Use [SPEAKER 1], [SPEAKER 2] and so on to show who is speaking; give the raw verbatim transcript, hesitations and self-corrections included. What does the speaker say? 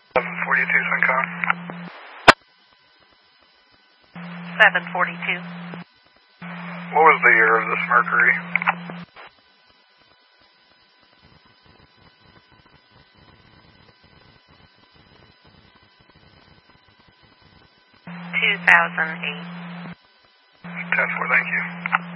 [SPEAKER 1] seven forty-two, Syncon.
[SPEAKER 2] seven forty-two.
[SPEAKER 1] What was the year of this Mercury?
[SPEAKER 2] two thousand eight.
[SPEAKER 1] ten four, thank you.